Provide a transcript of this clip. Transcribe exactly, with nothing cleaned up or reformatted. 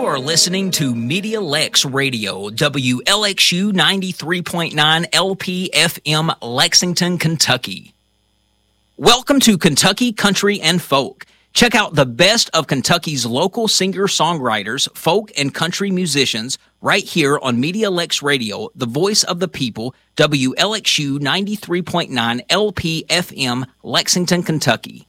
are listening to Media Lex Radio, W L X U ninety-three point nine L P F M, Lexington, Kentucky. Welcome to Kentucky Country and Folk. Check out the best of Kentucky's local singer-songwriters, folk, and country musicians right here on Media Lex Radio, the voice of the people, W L X U ninety-three point nine L P F M, Lexington, Kentucky.